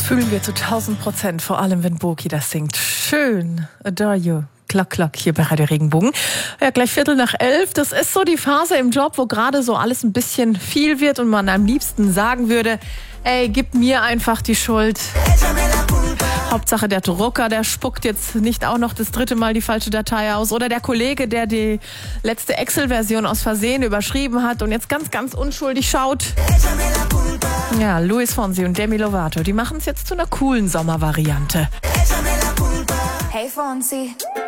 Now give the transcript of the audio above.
Fühlen wir zu 1000%, vor allem wenn Boki das singt. Schön, adore you. Klock, klock, hier bei Radio Regenbogen. Ja, gleich 11:15. Das ist so die Phase im Job, wo gerade so alles ein bisschen viel wird und man am liebsten sagen würde, ey, gib mir einfach die Schuld. Hauptsache der Drucker, der spuckt jetzt nicht auch noch das 3. Mal die falsche Datei aus. Oder der Kollege, der die letzte Excel-Version aus Versehen überschrieben hat und jetzt ganz, ganz unschuldig schaut. Ja, Luis Fonsi und Demi Lovato, die machen es jetzt zu einer coolen Sommervariante. Hey Fonsi,